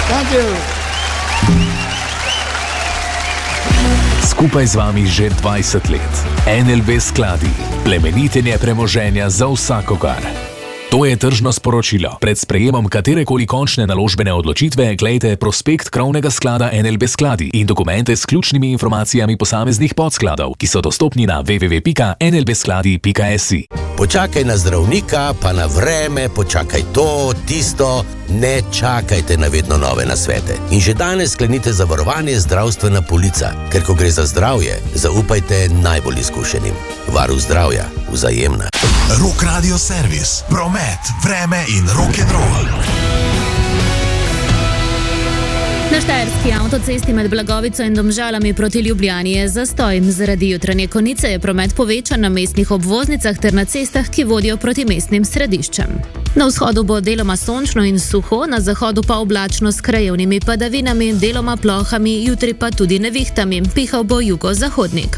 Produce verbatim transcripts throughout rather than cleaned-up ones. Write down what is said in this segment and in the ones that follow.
Thank you. Skupaj z vami že dvajset let. N L B Skladi. Plemenitenje premoženja za vsakogar. To je tržno sporočilo. Pred sprejemom katerekoli končne naložbene odločitve glejte prospekt krovnega sklada N L B Skladi in dokumente s ključnimi informacijami posameznih podskladov, ki so dostopni na w w w pika n l b skladi pika s i. Počakaj na zdravnika, pa na vreme, počakaj to, tisto. Ne čakajte na vedno nove nasvete. In že danes sklenite zavarovanje zdravstvena polica, ker ko gre za zdravje, zaupajte najbolj izkušenim. Varuh zdravja, Vzajemna. Rock Radio Servis, promet, vreme in rock'n'roll. Na štajerski avtocesti med Blagovico in Domžalami proti Ljubljani je zastoj. Zaradi jutranje konice je promet povečan na mestnih obvoznicah ter na cestah, ki vodijo proti mestnim središčem. Na vzhodu bo deloma sončno in suho, na zahodu pa oblačno s krajevnimi padavinami, deloma plohami, jutri pa tudi nevihtami. Pihal bo jugozahodnik.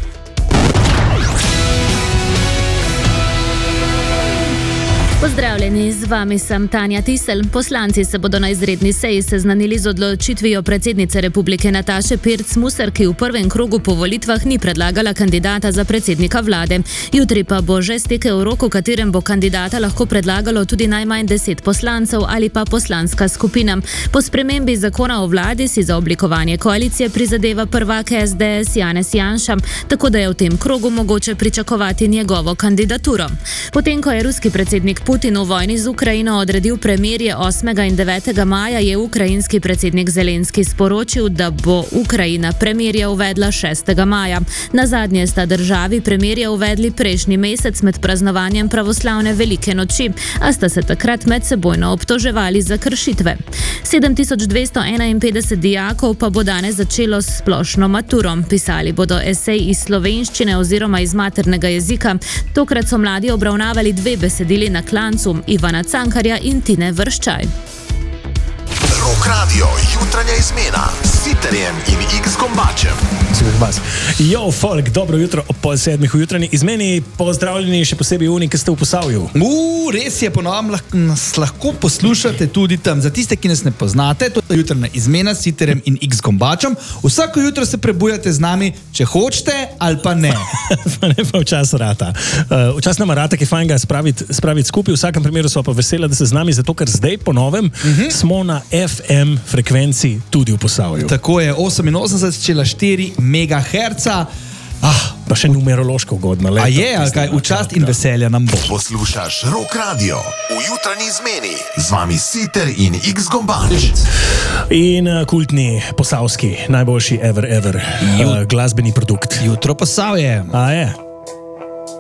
Pozdravljeni, z vami sem Tanja Tisel. Poslanci se bodo na izredni seji seznanili z odločitvijo predsednice republike Nataše Pirc Musar, ki v prvem krogu po volitvah ni predlagala kandidata za predsednika vlade. Jutri pa bo že stekel rok, v katerem bo kandidata lahko predlagalo tudi najmanj deset poslancev ali pa poslanska skupina. Po spremembi zakona o vladi si za oblikovanje koalicije prizadeva prvak S D S Janez Janša, tako da je v tem krogu mogoče pričakovati njegovo kandidaturo. Potem, ko je ruski predsednik Putin v vojni z Ukrajino odredil premirje osmega in devetega maja, je ukrajinski predsednik Zelenski sporočil, da bo Ukrajina premirje uvedla šestega maja. Nazadnje sta državi premirje uvedli prejšnji mesec med praznovanjem pravoslavne velike noči, a sta se takrat medsebojno obtoževali za kršitve. sedem tisoč dvesto enainpetdeset dijakov pa bo danes začelo s splošno maturo. Pisali bodo esej iz slovenščine oziroma iz maternega jezika. Tokrat so mladi obravnavali dve besedili na klancu, Ivana Cankarja in Tine Vrščaj. Rock Radio, jutranja izmena s Siterjem in X-Kombačem. Jo, folk, dobro jutro ob pol sedmih v jutranji izmeni. Pozdravljeni še posebej uni, ki ste v Posavju. Uuu, res je, ponovno nas lahko poslušate tudi tam. Za tiste, ki nas ne poznate, to je jutranja izmena s Siterjem in X-Kombačem. Vsako jutro se prebujate z nami, če hočete ali pa ne. Pa ne pa včas rata. Uh, včas nama rata, ki je fajn ga spraviti, spraviti skupaj. V vsakem primeru smo pa vesela, da se z nami, zato ker zdaj po novem uh-huh. smo na F M frekvenci tudi v Posavju. Tako je, oseminosemdeset celih štiri megaherca. Ah, pa še numerološko ugodno. A je, ali kaj, v čast in veselja nam bo. Poslušaš Rock Radio v jutranji izmeni. Z vami Siter in X-Kombač. In uh, kultni posavski, najboljši ever, ever uh, glasbeni produkt. Jutro Posavje. A je.